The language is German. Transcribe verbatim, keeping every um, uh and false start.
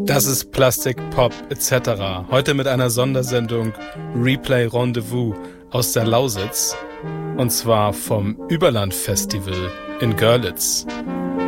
Das ist Plastik, Pop et cetera. Heute mit einer Sondersendung Replay Rendezvous aus der Lausitz. Und zwar vom Überland Festival in Görlitz.